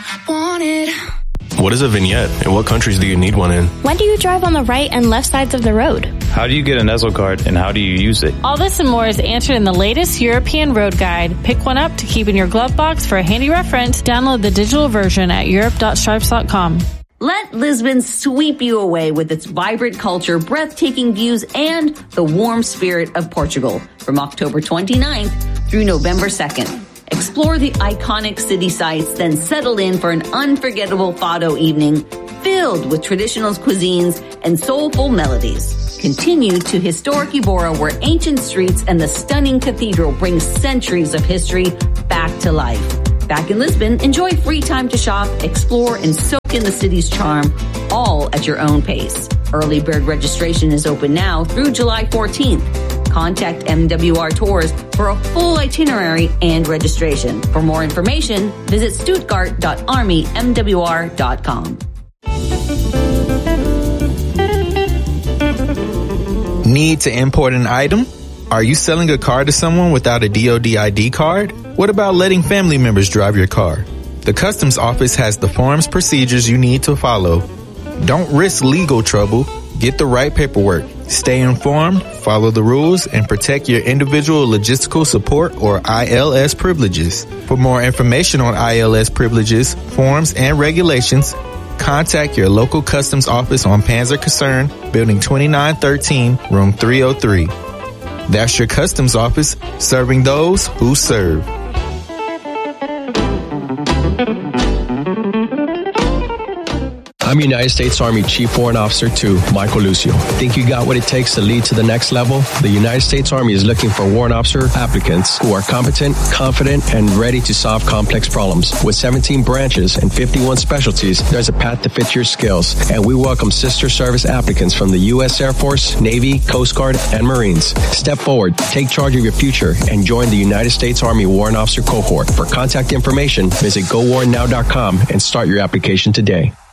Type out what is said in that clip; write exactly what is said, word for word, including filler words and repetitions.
wanted. What is a vignette, and what countries do you need one in? When do you drive on the right and left sides of the road? How do you get a Nezo card, and how do you use it? All this and more is answered in the latest European Road Guide. Pick one up to keep in your glove box for a handy reference. Download the digital version at europe dot stripes dot com. Let Lisbon sweep you away with its vibrant culture, breathtaking views, and the warm spirit of Portugal from October twenty-ninth through November second. Explore the iconic city sites, then settle in for an unforgettable fado evening filled with traditional cuisines and soulful melodies. Continue to historic Évora, where ancient streets and the stunning cathedral bring centuries of history back to life. Back in Lisbon, enjoy free time to shop, explore, and soak in the city's charm, all at your own pace. Early bird registration is open now through July fourteenth. Contact M W R Tours for a full itinerary and registration. For more information, visit stuttgart dot army m w r dot com. Need to import an item? Are you selling a car to someone without a D O D I D card? What about letting family members drive your car? The Customs Office has the forms, procedures you need to follow. Don't risk legal trouble. Get the right paperwork. Stay informed, follow the rules, and protect your individual logistical support or I L S privileges. For more information on I L S privileges, forms, and regulations, contact your local customs office on Panzer Concern, Building twenty-nine thirteen, Room three oh three. That's your customs office, serving those who serve. I'm United States Army Chief Warrant Officer two, Michael Lucio. Think you got what it takes to lead to the next level? The United States Army is looking for warrant officer applicants who are competent, confident, and ready to solve complex problems. With seventeen branches and fifty-one specialties, there's a path to fit your skills, and we welcome sister service applicants from the U S Air Force, Navy, Coast Guard, and Marines. Step forward, take charge of your future, and join the United States Army Warrant Officer cohort. For contact information, visit go warrant now dot com and start your application today.